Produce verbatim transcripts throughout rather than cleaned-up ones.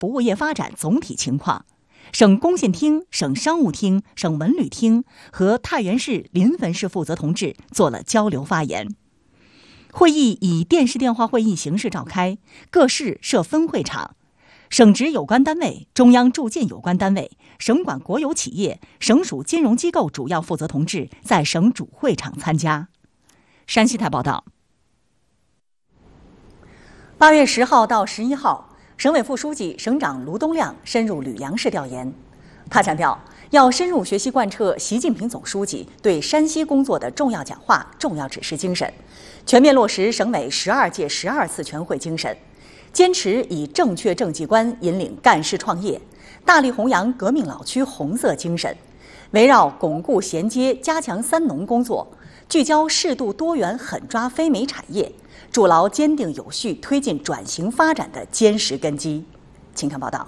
服务业发展总体情况，省工信厅、省商务厅、省文旅厅和太原市、临汾市负责同志做了交流发言。会议以电视电话会议形式召开，各市设分会场，省直有关单位、中央驻晋有关单位、省管国有企业、省属金融机构主要负责同志在省主会场参加。山西台报道。八月十号到十一号，省委副书记、省长卢东亮深入吕梁市调研。他强调，要深入学习贯彻习近平总书记对山西工作的重要讲话、重要指示精神，全面落实省委十二届十二次全会精神，坚持以正确政绩观引领干事创业，大力弘扬革命老区红色精神，围绕巩固衔接、加强三农工作，聚焦适度多元狠抓非煤产业，筑牢坚定有序推进转型发展的坚实根基。请看报道。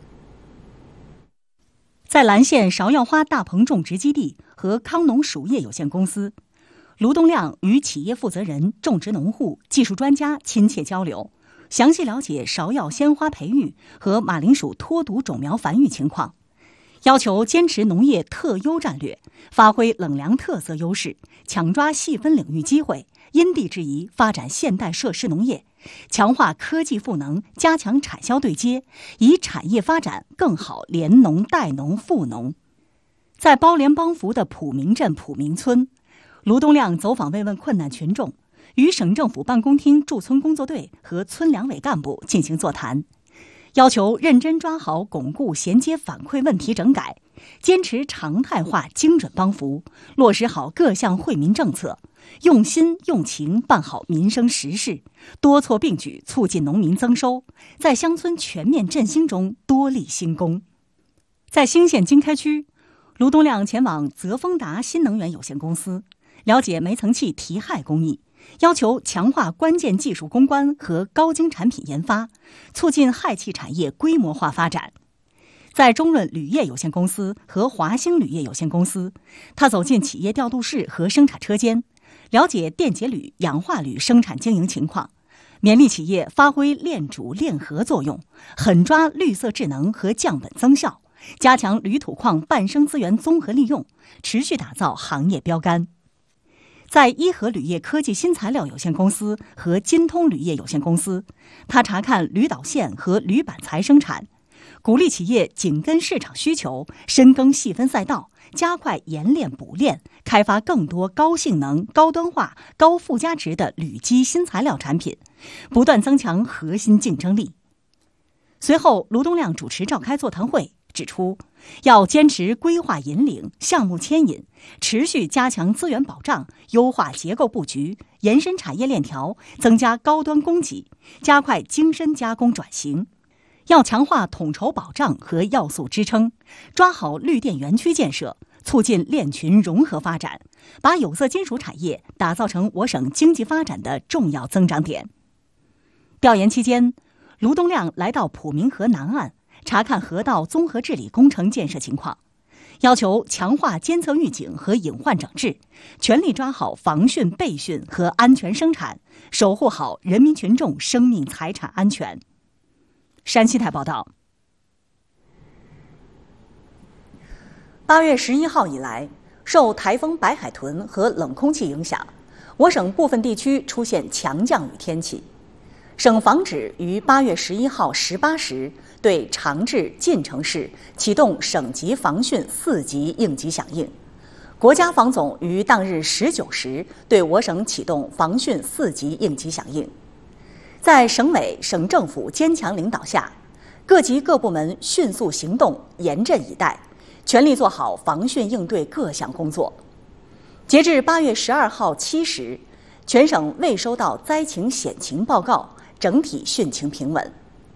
在兰县芍药花大棚种植基地和康农属业有限公司，卢东亮与企业负责人、种植农户、技术专家亲切交流，详细了解芍药鲜花培育和马铃薯脱毒种苗繁育情况，要求坚持农业特优战略，发挥冷粮特色优势，抢抓细分领域机会，因地制宜发展现代设施农业，强化科技赋能，加强产销对接，以产业发展更好联农带农赋农。在包联帮扶的普明镇普明村，卢东亮走访慰问困难群众，与省政府办公厅驻村工作队和村两委干部进行座谈，要求认真抓好巩固衔接反馈问题整改，坚持常态化精准帮扶，落实好各项惠民政策，用心用情办好民生实事，多措并举促进农民增收，在乡村全面振兴中多立新功。在兴县经开区，卢东亮前往泽丰达新能源有限公司，了解煤层气提氦工艺，要求强化关键技术攻关和高精产品研发，促进氦气产业规模化发展。在中润铝业有限公司和华兴铝业有限公司，他走进企业调度室和生产车间，了解电解铝、氧化铝生产经营情况，勉励企业发挥链主链合作用，狠抓绿色智能和降本增效，加强铝土矿伴生资源综合利用，持续打造行业标杆。在伊和铝业科技新材料有限公司和金通铝业有限公司，他查看铝导线和铝板材生产，鼓励企业紧跟市场需求，深耕细分赛道，加快研炼补炼，开发更多高性能、高端化、高附加值的铝基新材料产品，不断增强核心竞争力。随后，卢东亮主持召开座谈会，指出要坚持规划引领、项目牵引，持续加强资源保障，优化结构布局，延伸产业链条，增加高端供给，加快精深加工转型。要强化统筹保障和要素支撑，抓好绿电园区建设，促进链群融合发展，把有色金属产业打造成我省经济发展的重要增长点。调研期间，卢东亮来到普明河南岸，查看河道综合治理工程建设情况，要求强化监测预警和隐患整治，全力抓好防汛备汛和安全生产，守护好人民群众生命财产安全。山西台报道。八月十一号以来，受台风白海豚和冷空气影响，我省部分地区出现强降雨天气。省防指于八月十一号十八时对长治、晋城市启动省级防汛四级应急响应。国家防总于当日十九时对我省启动防汛四级应急响应。在省委、省政府坚强领导下，各级各部门迅速行动，严阵以待，全力做好防汛应对各项工作。截至八月十二号七时，全省未收到灾情险情报告，整体汛情平稳。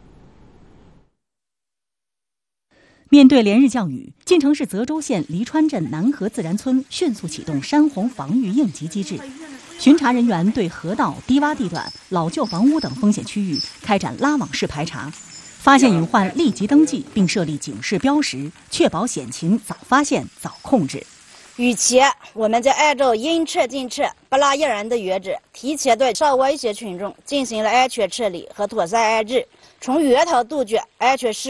面对连日降雨，晋城市泽州县黎川镇南河自然村迅速启动山洪防御应急机制，巡查人员对河道、低洼地段、老旧房屋等风险区域开展拉网式排查，发现隐患立即登记，并设立警示标识，确保险情早发现、早控制。 与其我们在按照应撤尽撤、不落一人的原则，提前对受威胁群众进行了安全撤离和妥善安置，从源头杜绝安全事